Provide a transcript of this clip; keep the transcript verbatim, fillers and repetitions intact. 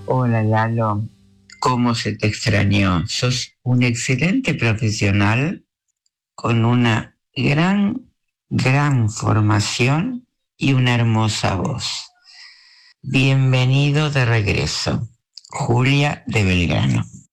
Hola Lalo, ¿cómo se te extrañó? Sos un excelente profesional con una gran, gran formación y una hermosa voz. Bienvenido de regreso, Julia de Belgrano.